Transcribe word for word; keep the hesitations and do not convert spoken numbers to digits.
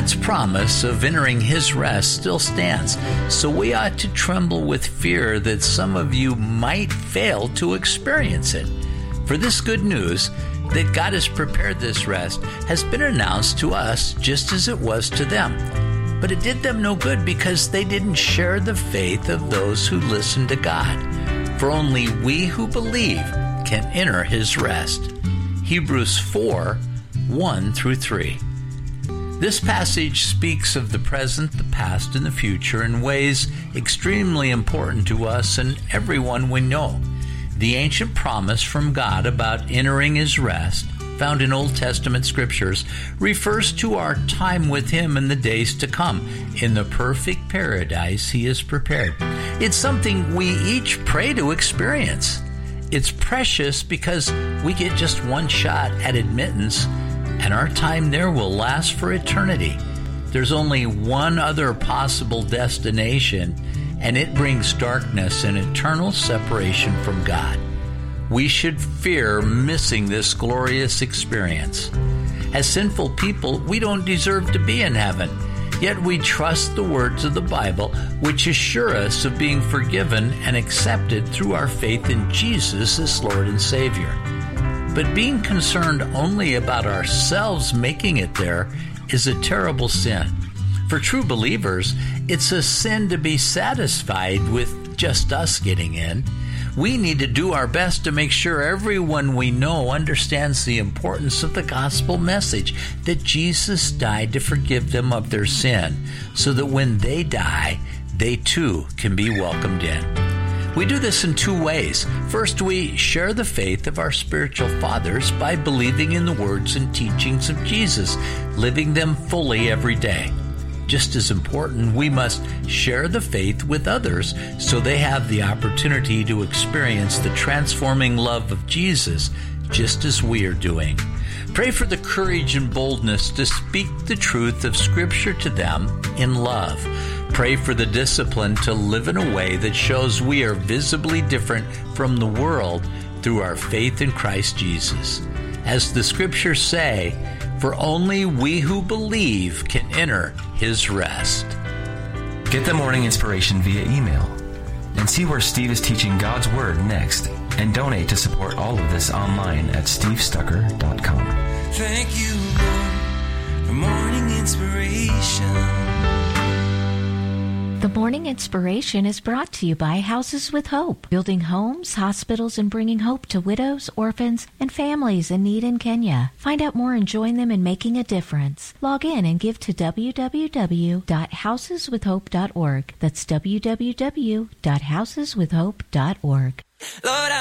God's promise of entering His rest still stands, so we ought to tremble with fear that some of you might fail to experience it. For this good news, that God has prepared this rest, has been announced to us just as it was to them. But it did them no good because they didn't share the faith of those who listened to God. For only we who believe can enter His rest. Hebrews four, one through three. This passage speaks of the present, the past, and the future in ways extremely important to us and everyone we know. The ancient promise from God about entering His rest, found in Old Testament scriptures, refers to our time with Him in the days to come, in the perfect paradise He has prepared. It's something we each pray to experience. It's precious because we get just one shot at admittance, and our time there will last for eternity. There's only one other possible destination, and it brings darkness and eternal separation from God. We should fear missing this glorious experience. As sinful people, we don't deserve to be in heaven, yet we trust the words of the Bible, which assure us of being forgiven and accepted through our faith in Jesus as Lord and Savior. But being concerned only about ourselves making it there is a terrible sin. For true believers, it's a sin to be satisfied with just us getting in. We need to do our best to make sure everyone we know understands the importance of the gospel message, that Jesus died to forgive them of their sin, so that when they die, they too can be welcomed in. We do this in two ways. First, we share the faith of our spiritual fathers by believing in the words and teachings of Jesus, living them fully every day. Just as important, we must share the faith with others so they have the opportunity to experience the transforming love of Jesus just as we are doing. Pray for the courage and boldness to speak the truth of Scripture to them in love. Pray for the discipline to live in a way that shows we are visibly different from the world through our faith in Christ Jesus. As the Scriptures say, for only we who believe can enter His rest. Get the morning inspiration via email and see where Steve is teaching God's Word next, and donate to support all of this online at steve stucker dot com. Thank you, Lord, for morning inspiration. The Morning Inspiration is brought to you by Houses with Hope, building homes, hospitals, and bringing hope to widows, orphans, and families in need in Kenya. Find out more and join them in making a difference. Log in and give to w w w dot houses with hope dot org. That's w w w dot houses with hope dot org. Lord, I